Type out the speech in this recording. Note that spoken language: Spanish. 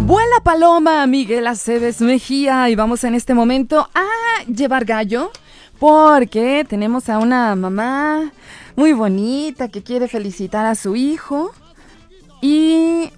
Vuela paloma, Miguel Aceves Mejía, y vamos en este momento a llevar gallo porque tenemos a una mamá muy bonita que quiere felicitar a su hijo y